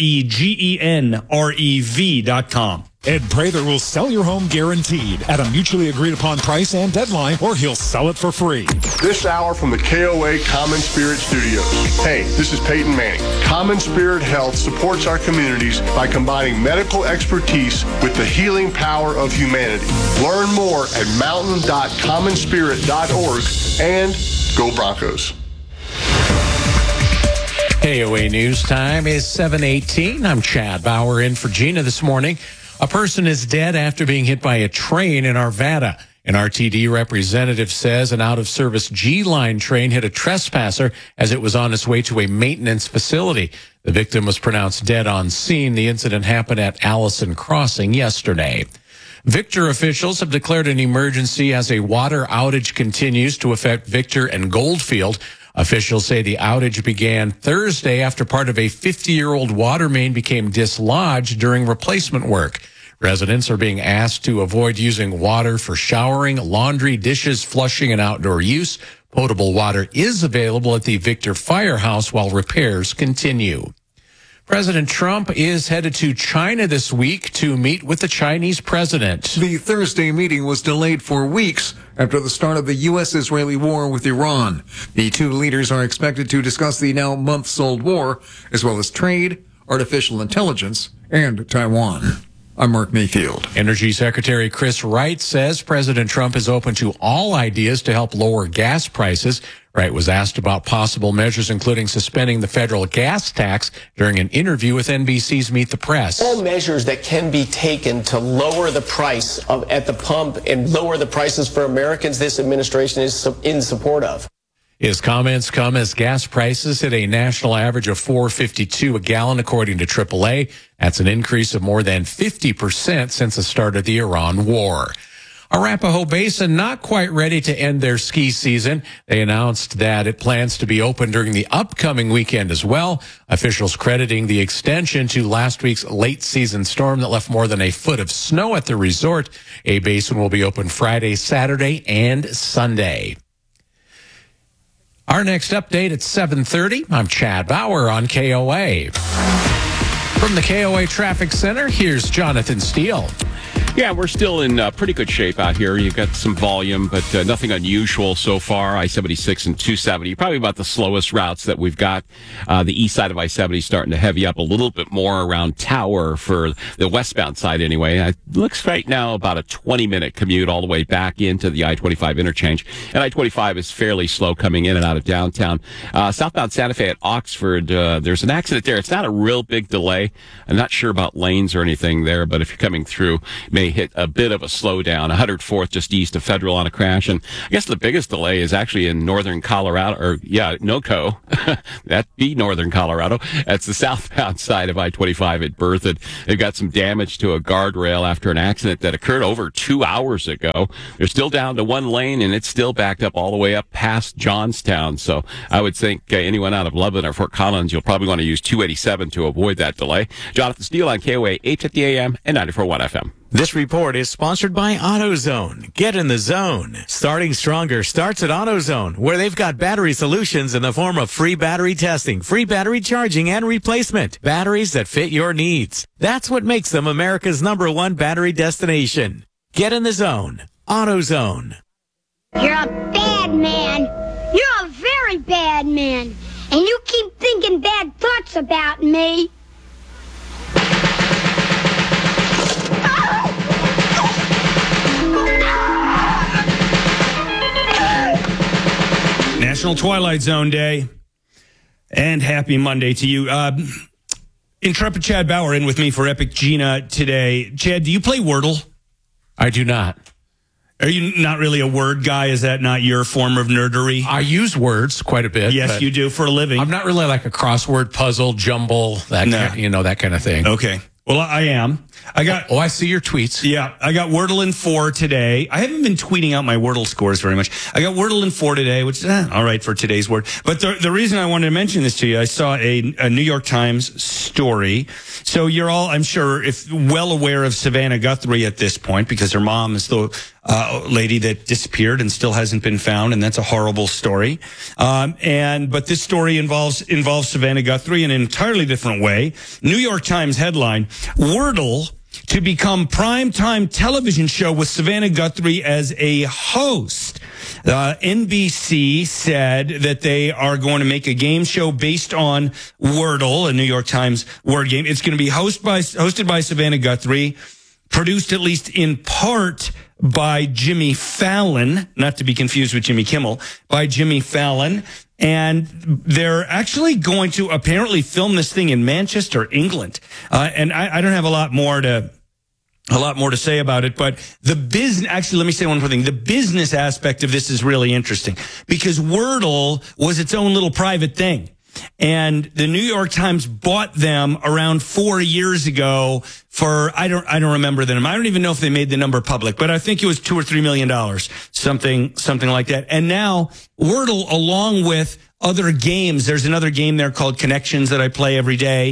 RegenRev.com. Ed Prather will sell your home guaranteed at a mutually agreed upon price and deadline, or he'll sell it for free. This hour from the KOA Common Spirit Studios. Hey, this is Peyton Manning. Common Spirit Health supports our communities by combining medical expertise with the healing power of humanity. Learn more at mountain.commonspirit.org and go Broncos. KOA News Time is 7:18. I'm Chad Bauer in for Gina this morning. A person is dead after being hit by a train in Arvada. An RTD representative says an out-of-service G-Line train hit a trespasser as it was on its way to a maintenance facility. The victim was pronounced dead on scene. The incident happened at Allison Crossing yesterday. Victor officials have declared an emergency as a water outage continues to affect Victor and Goldfield. Officials say the outage began Thursday after part of a 50-year-old water main became dislodged during replacement work. Residents are being asked to avoid using water for showering, laundry, dishes, flushing, and outdoor use. Potable water is available at the Victor Firehouse while repairs continue. President Trump is headed to China this week to meet with the Chinese president. The Thursday meeting was delayed for weeks after the start of the U.S.-Israeli war with Iran. The two leaders are expected to discuss the now months-old war, as well as trade, artificial intelligence, and Taiwan. I'm Mark Mayfield. Energy Secretary Chris Wright says President Trump is open to all ideas to help lower gas prices. Wright was asked about possible measures, including suspending the federal gas tax during an interview with NBC's Meet the Press. All measures that can be taken to lower the price at the pump and lower the prices for Americans, this administration is in support of. His comments come as gas prices hit a national average of $4.52 a gallon, according to AAA. That's an increase of more than 50% since the start of the Iran war. Arapahoe Basin not quite ready to end their ski season. They announced that it plans to be open during the upcoming weekend as well. Officials crediting the extension to last week's late season storm that left more than a foot of snow at the resort. A basin will be open Friday, Saturday, and Sunday. Our next update at 7:30. I'm Chad Bauer on KOA. From the KOA Traffic Center, here's Jonathan Steele. Yeah, we're still in pretty good shape out here. You've got some volume, but nothing unusual so far. I-76 and 270, probably about the slowest routes that we've got. The east side of I-70 starting to heavy up a little bit more around Tower for the westbound side anyway. It looks right now about a 20-minute commute all the way back into the I-25 interchange. And I-25 is fairly slow coming in and out of downtown. Southbound Santa Fe at Oxford, there's an accident there. It's not a real big delay. I'm not sure about lanes or anything there, but if you're coming through, may hit a bit of a slowdown. 104th just east of Federal on a crash. And I guess the biggest delay is actually in northern Colorado, NoCo. That'd be northern Colorado. That's the southbound side of I-25 at Berthoud. They've got some damage to a guardrail after an accident that occurred over 2 hours ago. They're still down to one lane, and it's still backed up all the way up past Johnstown. So I would think anyone out of Loveland or Fort Collins, you'll probably want to use 287 to avoid that delay. Jonathan Steele on KOA 850 AM and 94.1 FM. This report is sponsored by AutoZone. Get in the zone. Starting Stronger starts at AutoZone, where they've got battery solutions in the form of free battery testing, free battery charging, and replacement. Batteries that fit your needs. That's what makes them America's #1 battery destination. Get in the zone. AutoZone. You're a bad man. You're a very bad man. And you keep thinking bad thoughts about me. National Twilight Zone Day, and happy Monday to you. Intrepid Chad Bauer in with me for Epic Gina today. Chad, do you play Wordle? I do not. Are you not really a word guy? Is that not your form of nerdery? I use words quite a bit. Yes, you do for a living. I'm not really like a crossword puzzle, jumble, that kind of thing. Okay. Well, I am. I see your tweets. Yeah, I got Wordle in 4 today. I haven't been tweeting out my Wordle scores very much. I got Wordle in 4 today, which is all right for today's word. But the reason I wanted to mention this to you, I saw a New York Times story. So you're all, I'm sure, well aware of Savannah Guthrie at this point, because her mom is the lady that disappeared and still hasn't been found, and that's a horrible story. But this story involves Savannah Guthrie in an entirely different way. New York Times headline: Wordle to become primetime television show with Savannah Guthrie as a host. NBC said that they are going to make a game show based on Wordle, a New York Times word game. It's going to be hosted by Savannah Guthrie, produced at least in part by Jimmy Fallon, not to be confused with Jimmy Kimmel, by Jimmy Fallon. And they're actually going to apparently film this thing in Manchester, England. And I don't have a lot more to say about it, but actually, let me say one more thing. The business aspect of this is really interesting, because Wordle was its own little private thing. And the New York Times bought them around 4 years ago for, I don't remember the number. I don't even know if they made the number public, but I think it was $2 or $3 million, something like that. And now Wordle, along with other games, there's another game there called Connections that I play every day,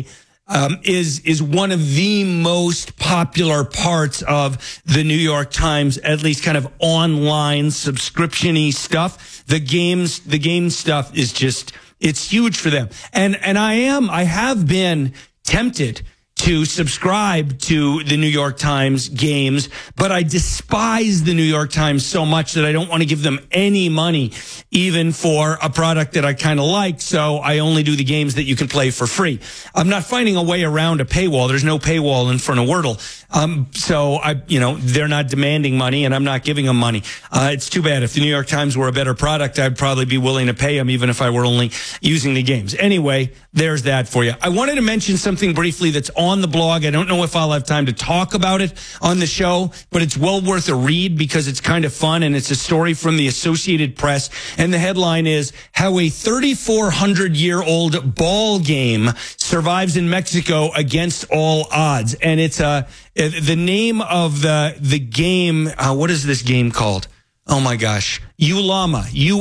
is one of the most popular parts of the New York Times, at least kind of online subscription-y stuff. The game stuff is just, it's huge for them. And I have been tempted to subscribe to the New York Times games, but I despise the New York Times so much that I don't want to give them any money, even for a product that I kind of like. So I only do the games that you can play for free. I'm not finding a way around a paywall. There's no paywall in front of Wordle. So they're not demanding money, and I'm not giving them money. It's too bad. If the New York Times were a better product, I'd probably be willing to pay them, even if I were only using the games. Anyway, there's that for you. I wanted to mention something briefly that's on the blog. I don't know if I'll have time to talk about it on the show, but it's well worth a read because it's kind of fun, and it's a story from the Associated Press. And the headline is how a 3,400-year-old ball game survives in Mexico against all odds. And it's the name of the game. What is this game called? Oh my gosh. Ulama,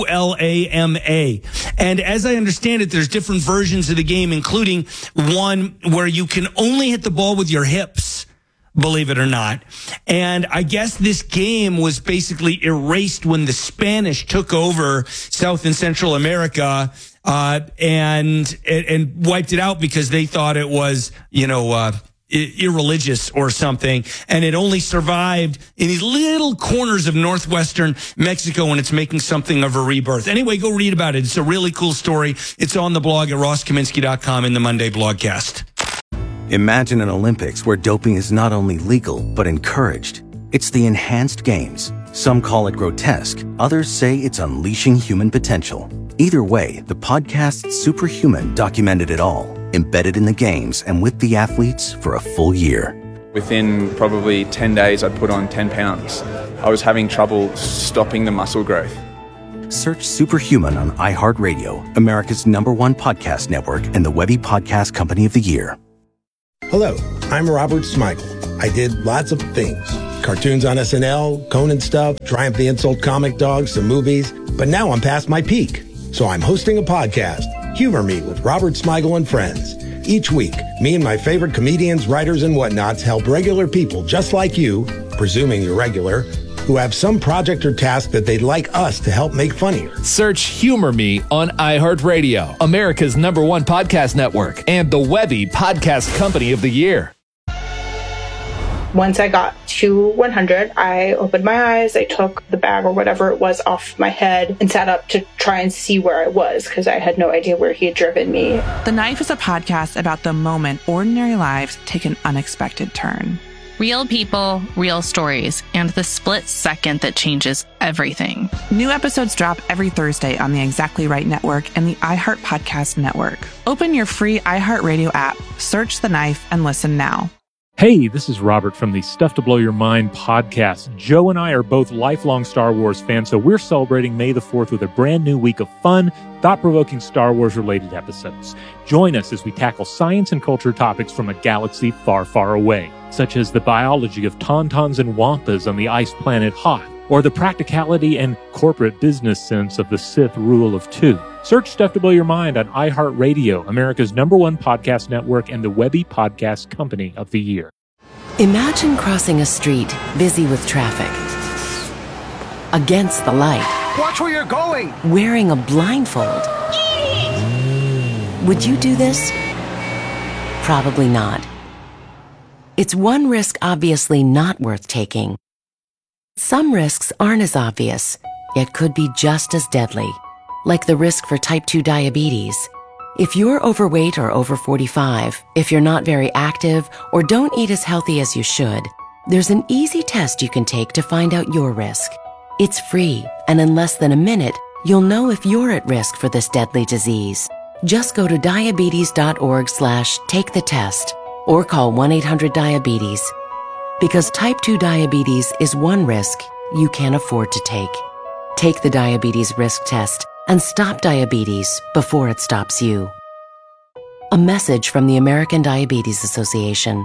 Ulama. And as I understand it, there's different versions of the game, including one where you can only hit the ball with your hips, believe it or not. And I guess this game was basically erased when the Spanish took over South and Central America, and wiped it out because they thought it was, irreligious or something, and it only survived in these little corners of northwestern Mexico, and it's making something of a rebirth. Anyway, go read about it. It's a really cool story. It's on the blog at rosskaminsky.com in the Monday Blogcast. Imagine an Olympics where doping is not only legal, but encouraged. It's the enhanced games. Some call it grotesque. Others say it's unleashing human potential. Either way, the podcast Superhuman documented it all, embedded in the games and with the athletes for a full year. Within probably 10 days, I'd put on 10 pounds. I was having trouble stopping the muscle growth. Search Superhuman on iHeartRadio, America's #1 podcast network and the Webby Podcast Company of the Year. Hello, I'm Robert Smigel. I did lots of things. Cartoons on SNL, Conan stuff, Triumph the Insult Comic Dog, some movies. But now I'm past my peak. So I'm hosting a podcast, Humor Me with Robert Smigel and Friends. Each week, me and my favorite comedians, writers, and whatnots help regular people just like you, presuming you're regular, who have some project or task that they'd like us to help make funnier. Search Humor Me on iHeartRadio, America's #1 podcast network, and the Webby Podcast Company of the Year. Once I got to 100, I opened my eyes, I took the bag or whatever it was off my head and sat up to try and see where I was because I had no idea where he had driven me. The Knife is a podcast about the moment ordinary lives take an unexpected turn. Real people, real stories, and the split second that changes everything. New episodes drop every Thursday on the Exactly Right Network and the iHeart Podcast Network. Open your free iHeartRadio app, search The Knife, and listen now. Hey, this is Robert from the Stuff to Blow Your Mind podcast. Joe and I are both lifelong Star Wars fans, so we're celebrating May the 4th with a brand new week of fun, thought-provoking Star Wars-related episodes. Join us as we tackle science and culture topics from a galaxy far, far away, such as the biology of tauntauns and wampas on the ice planet Hoth, or the practicality and corporate business sense of the Sith rule of two. Search Stuff to Blow Your Mind on iHeartRadio, America's #1 podcast network and the Webby Podcast Company of the Year. Imagine crossing a street busy with traffic. Against the light. Watch where you're going! Wearing a blindfold. Would you do this? Probably not. It's one risk obviously not worth taking. Some risks aren't as obvious, yet could be just as deadly. Like the risk for type 2 diabetes. If you're overweight or over 45, if you're not very active, or don't eat as healthy as you should, there's an easy test you can take to find out your risk. It's free, and in less than a minute, you'll know if you're at risk for this deadly disease. Just go to diabetes.org/take the test, or call 1-800-DIABETES. Because type 2 diabetes is one risk you can't afford to take. Take the diabetes risk test and stop diabetes before it stops you. A message from the American Diabetes Association.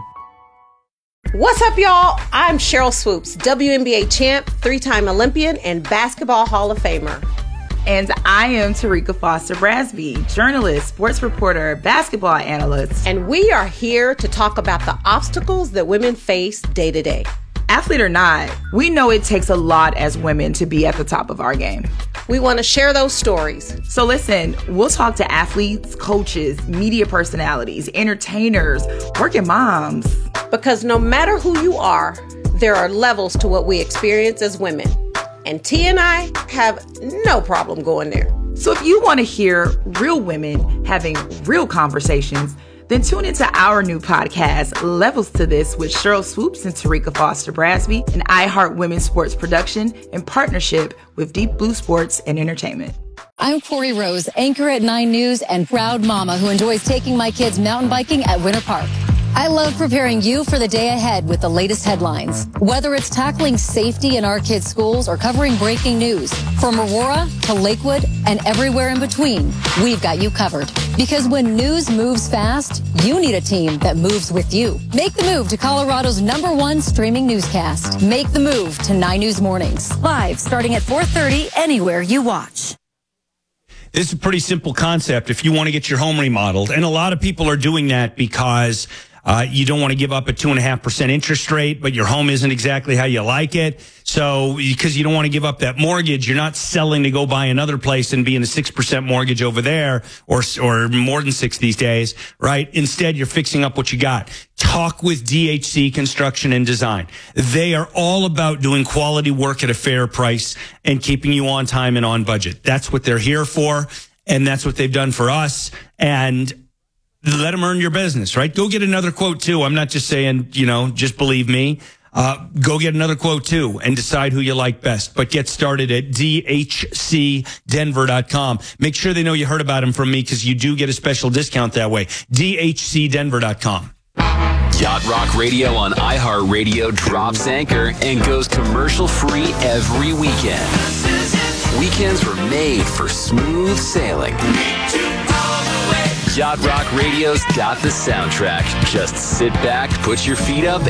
What's up, y'all? I'm Cheryl Swoops, WNBA champ, 3-time Olympian, and Basketball Hall of Famer. And I am Tarika Foster Brasby, journalist, sports reporter, basketball analyst. And we are here to talk about the obstacles that women face day to day. Athlete or not, we know it takes a lot as women to be at the top of our game. We want to share those stories. So listen, we'll talk to athletes, coaches, media personalities, entertainers, working moms. Because no matter who you are, there are levels to what we experience as women. And T and I have no problem going there. So if you want to hear real women having real conversations, then tune into our new podcast, Levels to This, with Cheryl Swoops and Tarika Foster Brasby, an iHeart Women's Sports production in partnership with Deep Blue Sports and Entertainment. I'm Corey Rose, anchor at 9 News and proud mama who enjoys taking my kids mountain biking at Winter Park. I love preparing you for the day ahead with the latest headlines. Whether it's tackling safety in our kids' schools or covering breaking news, from Aurora to Lakewood and everywhere in between, we've got you covered. Because when news moves fast, you need a team that moves with you. Make the move to Colorado's #1 streaming newscast. Make the move to 9 News Mornings. Live starting at 4:30 anywhere you watch. This is a pretty simple concept if you want to get your home remodeled. And a lot of people are doing that because You don't want to give up a 2.5% interest rate, but your home isn't exactly how you like it. So because you don't want to give up that mortgage, you're not selling to go buy another place and be in a 6% mortgage over there or more than 6 these days, right? Instead, you're fixing up what you got. Talk with DHC Construction and Design. They are all about doing quality work at a fair price and keeping you on time and on budget. That's what they're here for, and that's what they've done for us. And let them earn your business, right? Go get another quote too. I'm not just saying, just believe me. Go get another quote too and decide who you like best. But get started at dhcdenver.com. Make sure they know you heard about them from me because you do get a special discount that way. dhcdenver.com. Yacht Rock Radio on iHeartRadio drops anchor and goes commercial free every weekend. Weekends were made for smooth sailing. Yacht Rock Radio's got the soundtrack. Just sit back, put your feet up,